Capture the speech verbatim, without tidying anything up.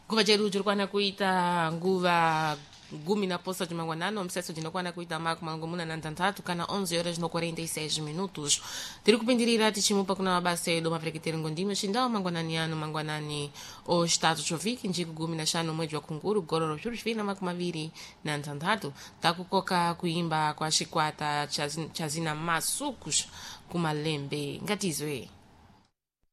nguva cheru chirikwana kuita nguva gumi na posa de manguanano mseso dinokwana kuita maku malangomuna na ntantatu kana onze horas no quarenta e seis minutos tiri kupindirira tichimupa kuna mabasa edo mavreketeri ngondimo chindao manguanani ano manguanani o estado choviki njiku gumi na shano mwezi wa kunguru gororo churu chivina maku maviri na ntantatu takukoka kuimba kwa shikwata chazina masukus kumalembe ngatizwe